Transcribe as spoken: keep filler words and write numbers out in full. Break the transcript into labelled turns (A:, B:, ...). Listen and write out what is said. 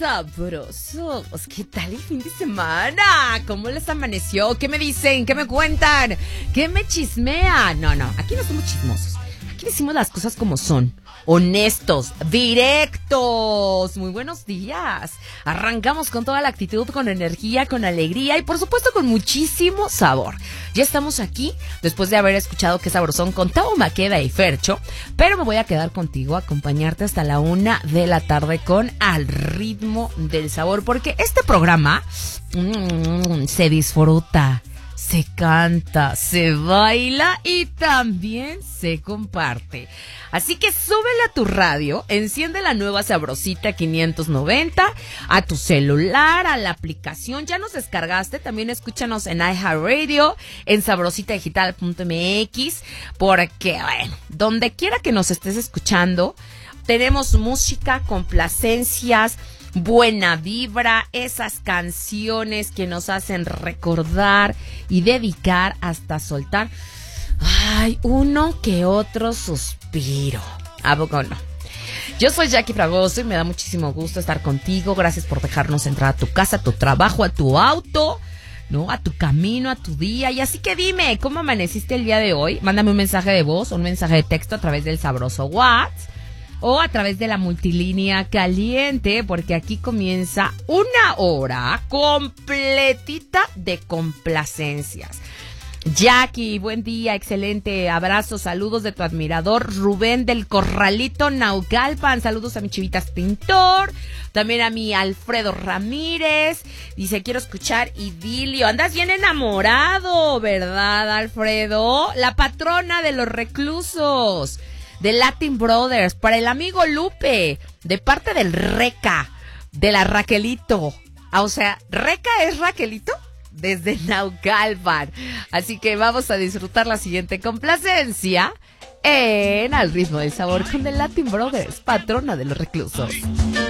A: sabrosos. ¿Qué tal el fin de semana? ¿Cómo les amaneció? ¿Qué me dicen? ¿Qué me cuentan? ¿Qué me chismean? No, no, aquí no somos chismosos. Aquí decimos las cosas como son. Honestos, directos. Muy buenos días. Arrancamos con toda la actitud, con energía, con alegría y por supuesto con muchísimo sabor. Ya estamos aquí después de haber escuchado Qué Sabrosón con Tavo Maqueda y Fercho, pero me voy a quedar contigo a acompañarte hasta la una de la tarde con Al Ritmo del Sabor, porque este programa mmm, se disfruta, se canta, se baila y también se comparte. Así que súbele a tu radio, enciende la nueva Sabrosita quinientos noventa, a tu celular, a la aplicación. Ya nos descargaste, también escúchanos en iHeartRadio, en sabrosita digital punto m x, porque, bueno, donde quiera que nos estés escuchando, tenemos música, complacencias, buena vibra, esas canciones que nos hacen recordar y dedicar hasta soltar, ay, uno que otro suspiro. ¿A poco no? Yo soy Jackie Fragoso y me da muchísimo gusto estar contigo. Gracias por dejarnos entrar a tu casa, a tu trabajo, a tu auto, ¿no? A tu camino, a tu día. Y así que dime, ¿cómo amaneciste el día de hoy? Mándame un mensaje de voz o un mensaje de texto a través del sabroso WhatsApp o a través de la multilínea caliente, porque aquí comienza una hora completita de complacencias. Jackie, buen día, excelente, abrazo, saludos de tu admirador Rubén del Corralito Naucalpan, saludos a mi Chivitas Pintor, también a mi Alfredo Ramírez, dice quiero escuchar Idilio, andas bien enamorado, ¿verdad, Alfredo? La patrona de los reclusos de Latin Brothers, para el amigo Lupe, de parte del Reca, de la Raquelito, ah, o sea, ¿Reca es Raquelito? Desde Naucalpan. Así que vamos a disfrutar la siguiente complacencia en Al Ritmo del Sabor con The Latin Brothers, patrona de los reclusos.